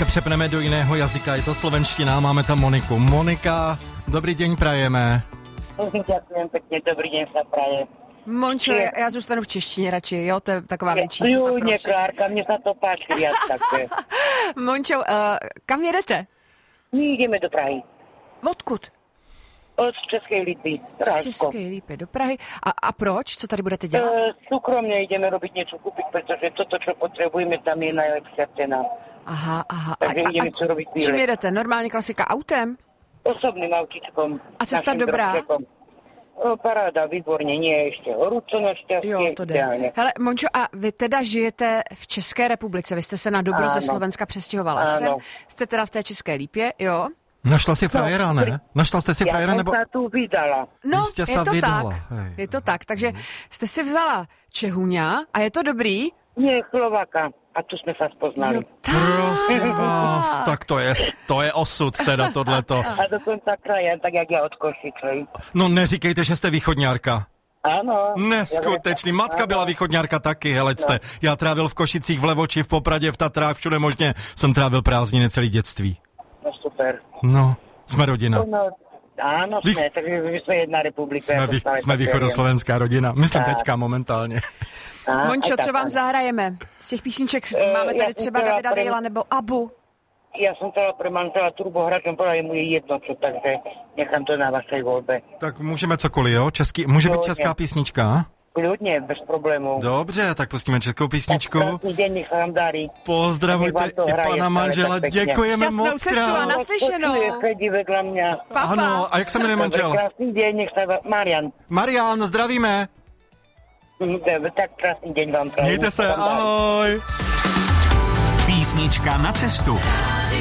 Dneska přepneme do jiného jazyka, je to slovenština, máme tam Moniku. Monika, dobrý deň prajeme. Ďakujem pekne, dobrý deň sa praje. Mončo, já zůstanu v češtině radši, jo, to je taková větší jistota pro Kľudne, všechny. Klárka, mne sa to páči viac také. Mončo, kam jedete? My ideme do Prahy. Odkud? Od Českej Lípy. Z České Lípy do Prahy. A proč? Co tady budete dělat? Súkromne ideme robiť niečo kúpiť, pretože toto, čo potrebujeme, tam je najlepšia cena. Aha. Takže ideme čo robiť Čím výlet. jedete? Normálně klasika autem? Osobným autičkom. A cesta našim dobrá? drobčekom. Paráda, výborně, nie ešte horúco našťastie. Jo, to jde. ideálne. Hele, Mončo, a vy teda žijete v České republice, vy jste se na dobro ze Ano. Slovenska přestěhovala Ano. sem, jste teda v té České Lípě, jo? Našla si frajera, ne? Našla jste si frajera, Ja nebo... som sa tu vydala. No, Vy jste je se to vydala, tak, hej. je to tak, takže jste si vzala Čehuňa a je to dobrý? Nie, Slováka. A tu sme sa spoznali. Jo, tak. Prosím vás, tak to je osud teda tohleto. A dokonca krajan, tak jak ja od Košice. No neříkejte, že jste východňárka. Áno. Neskutečný. Matka byla východňárka taky, helecte. Já trávil v Košicích, v Levoči, v Popradě, v Tatrách, všude možně. Jsem trávil prázdniny celý dětství. No super. No, jsme rodina. No, áno, sme, takže my sme jedna republika. Jsme východoslovenská rodina. Myslím Tak. teďka momentálně. Mončo, co vám zahrajeme? Z těch písniček máme já tady jsem třeba chtěla Davida Dejla nebo Abu. Ja som chcela pre manžela turbohračom, povedal mu je jedno čo, takže nechám to na vašej voľbe. Tak můžeme cokoliv, jo? Může být česká písnička? Kľudne, bez problémů. Dobře, tak pustíme českou písničku. Krásný deň, nech sa vám darí. Pozdravujte Nech vám to i hraje pana stále manžela, tak pekne. děkujeme Šťastnou moc cestu a krát. naslyšenou. Počuje, sedí vedľa mňa. Papa. Ano, a jak se jmenuje manžel? Krásný deň, nech sa vám... Marian. Marian, zdravíme. Tak krásný deň vám prajem. Mějte se, ahoj. Písnička na cestu.